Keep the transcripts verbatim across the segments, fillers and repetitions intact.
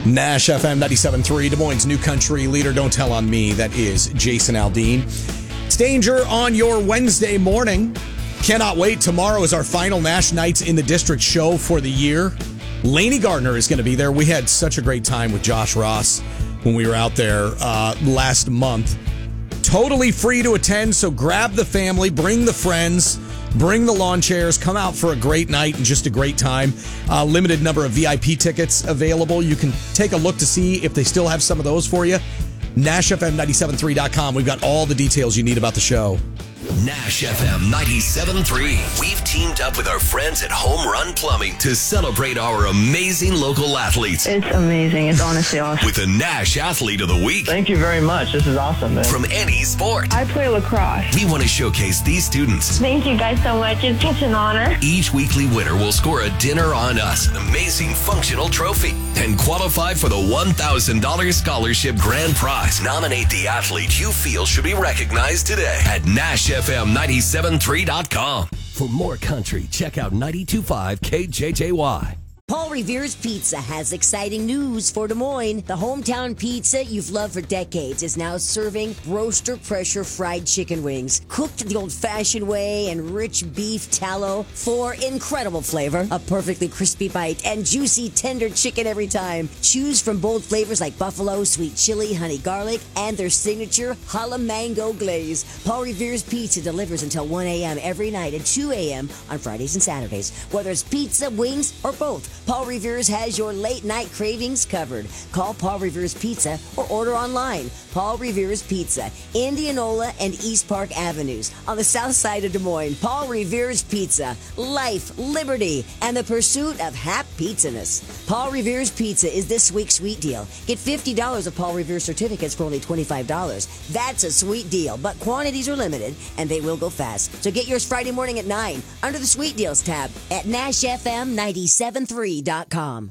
Nash F M ninety-seven point three, Des Moines' new country leader. Don't tell on me. That is Jason Aldean. It's Danger on your Wednesday morning. Cannot wait. Tomorrow is our final Nash Nights in the District show for the year. Laney Gardner is going to be there. We had such a great time with Josh Ross when we were out there uh, last month. Totally free to attend, so grab the family, bring the friends, bring the lawn chairs, come out for a great night and just a great time. Uh, limited number of V I P tickets available. You can take a look to see if they still have some of those for you. Nash F M nine seven three dot com. We've got all the details you need about the show. Nash F M ninety-seven point three. We've teamed up with our friends at Home Run Plumbing to celebrate our amazing local athletes. It's amazing. It's honestly awesome. With the Nash Athlete of the Week. Thank you very much. This is awesome, man. From any sport. I play lacrosse. We want to showcase these students. Thank you guys so much. It's such an honor. Each weekly winner will score a Dinner on Us, an amazing functional trophy, and qualify for the one thousand dollars scholarship grand prize. Nominate the athlete you feel should be recognized today at Nash F M nine seven three dot com. For more country, check out ninety-two point five K J J Y. Paul Revere's Pizza has exciting news for Des Moines. The hometown pizza you've loved for decades is now serving roaster pressure fried chicken wings, cooked the old-fashioned way in rich beef tallow for incredible flavor, a perfectly crispy bite, and juicy, tender chicken every time. Choose from bold flavors like buffalo, sweet chili, honey garlic, and their signature jalapeno mango glaze. Paul Revere's Pizza delivers until one a.m. every night and two a.m. on Fridays and Saturdays. Whether it's pizza, wings, or both, Paul Revere's has your late-night cravings covered. Call Paul Revere's Pizza or order online. Paul Revere's Pizza, Indianola and East Park Avenues on the south side of Des Moines. Paul Revere's Pizza, life, liberty, and the pursuit of hap pizzaness. Paul Revere's Pizza is this week's sweet deal. Get fifty dollars of Paul Revere certificates for only twenty-five dollars. That's a sweet deal, but quantities are limited, and they will go fast. So get yours Friday morning at nine under the Sweet Deals tab at Nash F M nine seven three dot com.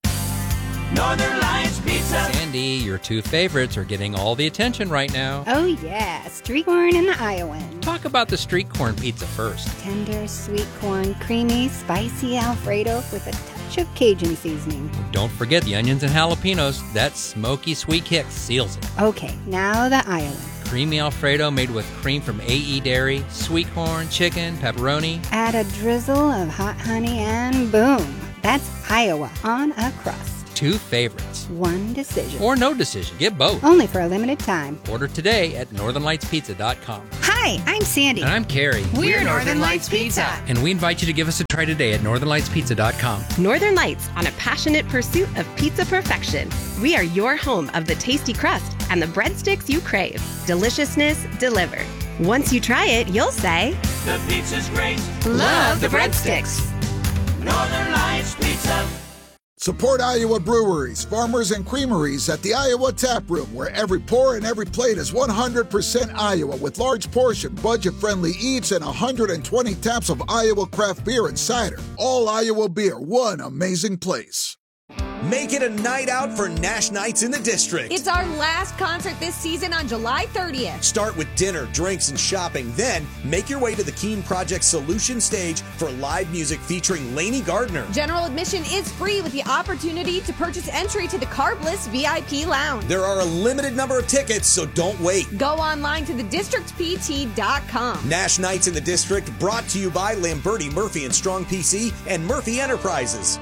Northern Lights Pizza. Sandy, your two favorites are getting all the attention right now. Oh yeah, street corn and the Iowan. Talk about the street corn pizza first. Tender, sweet corn, creamy, spicy Alfredo with a touch of Cajun seasoning. Don't forget the onions and jalapenos. That smoky sweet kick seals it. Okay, now the Iowan. Creamy Alfredo made with cream from A E Dairy, sweet corn, chicken, pepperoni. Add a drizzle of hot honey and boom. That's Iowa on a crust. Two favorites. One decision. Or no decision. Get both. Only for a limited time. Order today at northern lights pizza dot com. Hi, I'm Sandy. And I'm Carrie. We're, We're Northern Lights Pizza. And we invite you to give us a try today at northern lights pizza dot com. Northern Lights, on a passionate pursuit of pizza perfection. We are your home of the tasty crust and the breadsticks you crave. Deliciousness delivered. Once you try it, you'll say, the pizza's great. Love the breadsticks. Northern Lights Pizza. Support Iowa breweries, farmers, and creameries at the Iowa Tap Room, where every pour and every plate is one hundred percent Iowa, with large portion, budget-friendly eats, and one hundred twenty taps of Iowa craft beer and cider. All Iowa beer, one amazing place. Make it a night out for Nash Nights in the District. It's our last concert this season on July thirtieth. Start with dinner, drinks, and shopping. Then make your way to the Keene Project Solution Stage for live music featuring Laney Gardner. General admission is free with the opportunity to purchase entry to the Carbless V I P Lounge. There are a limited number of tickets, so don't wait. Go online to the district p t dot com. Nash Nights in the District, brought to you by Lamberti, Murphy and Strong P C and Murphy Enterprises.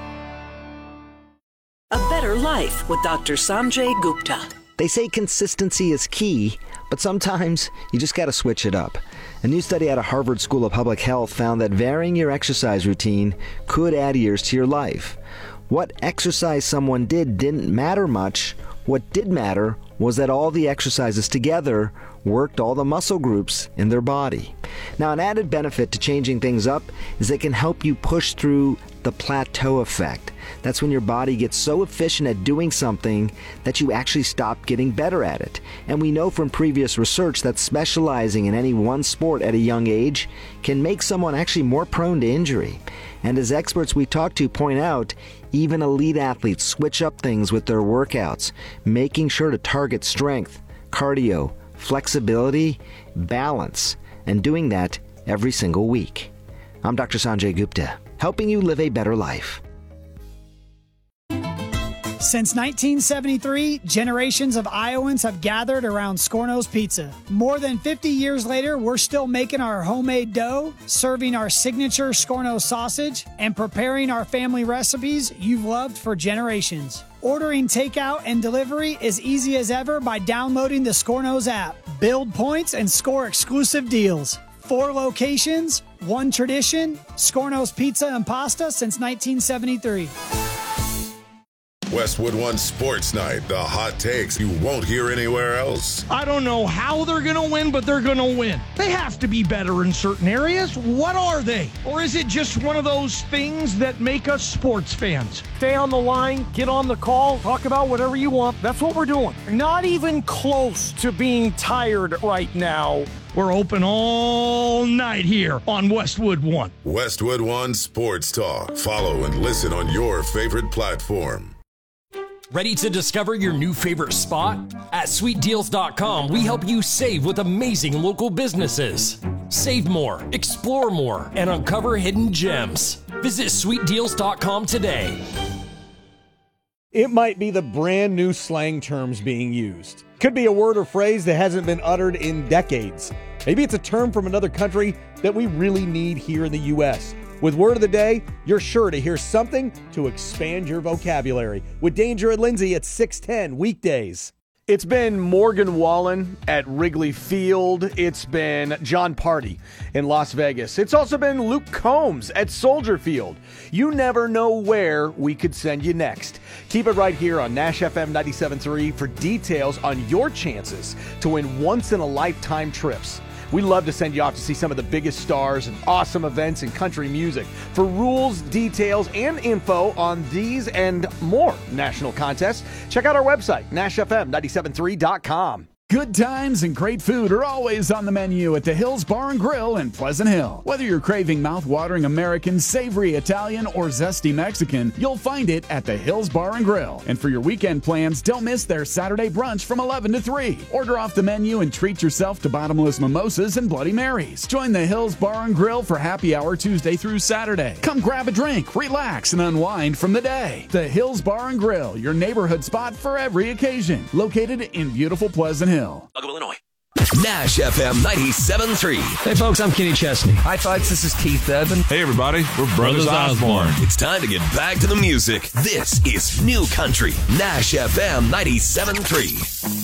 A Better Life with Doctor Sanjay Gupta. They say consistency is key, but sometimes you just got to switch it up. A new study out of Harvard School of Public Health found that varying your exercise routine could add years to your life. What exercise someone did didn't matter much. What did matter was that all the exercises together worked all the muscle groups in their body. Now, an added benefit to changing things up is they can help you push through the plateau effect. That's when your body gets so efficient at doing something that you actually stop getting better at it. And we know from previous research that specializing in any one sport at a young age can make someone actually more prone to injury. And as experts we talk to point out, even elite athletes switch up things with their workouts, making sure to target strength, cardio, flexibility, balance, and doing that every single week. I'm Doctor Sanjay Gupta, helping you live a better life. Since nineteen seventy-three, generations of Iowans have gathered around Scorno's Pizza. More than fifty years later, we're still making our homemade dough, serving our signature Scorno sausage, and preparing our family recipes you've loved for generations. Ordering takeout and delivery is easy as ever by downloading the Scorno's app. Build points and score exclusive deals. Four locations, one tradition, Scorno's Pizza and Pasta since nineteen seventy-three. Westwood One Sports Night, the hot takes you won't hear anywhere else. I don't know how they're going to win, but they're going to win. They have to be better in certain areas. What are they? Or is it just one of those things that make us sports fans? Stay on the line, get on the call, talk about whatever you want. That's what we're doing. Not even close to being tired right now. We're open all night here on Westwood One. Westwood One Sports Talk. Follow and listen on your favorite platform. Ready to discover your new favorite spot? At sweet deals dot com, we help you save with amazing local businesses. Save more, explore more, and uncover hidden gems. Visit sweet deals dot com today. It might be the brand new slang terms being used. Could be a word or phrase that hasn't been uttered in decades. Maybe it's a term from another country that we really need here in the U S With Word of the Day, you're sure to hear something to expand your vocabulary. With Danger and Lindsay at six ten weekdays. It's been Morgan Wallen at Wrigley Field. It's been John Party in Las Vegas. It's also been Luke Combs at Soldier Field. You never know where we could send you next. Keep it right here on Nash F M ninety-seven point three for details on your chances to win once-in-a-lifetime trips. We love to send you off to see some of the biggest stars and awesome events in country music. For rules, details, and info on these and more national contests, check out our website, nash f m nine seven three dot com. Good times and great food are always on the menu at the Hills Bar and Grill in Pleasant Hill. Whether you're craving mouth-watering American, savory Italian, or zesty Mexican, you'll find it at the Hills Bar and Grill. And for your weekend plans, don't miss their Saturday brunch from eleven to three. Order off the menu and treat yourself to bottomless mimosas and Bloody Marys. Join the Hills Bar and Grill for happy hour Tuesday through Saturday. Come grab a drink, relax, and unwind from the day. The Hills Bar and Grill, your neighborhood spot for every occasion. Located in beautiful Pleasant Hill. Illinois. Nash F M ninety-seven point three. Hey folks, I'm Kenny Chesney. Hi folks, this is Keith Urban. Hey everybody, we're Brothers, Brothers Osborne. Osborne. It's time to get back to the music. This is New Country, Nash F M ninety-seven point three.